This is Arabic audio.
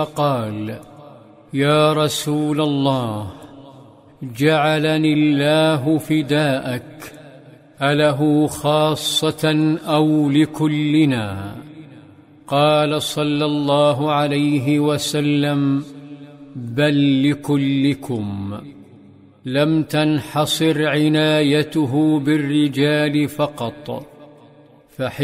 قال: يا رسول الله، جعلني الله فداءك، أله خاصة أو لكلنا؟ قال صلى الله عليه وسلم: بل لكلكم. لم تنحصر عنايته بالرجال فقط،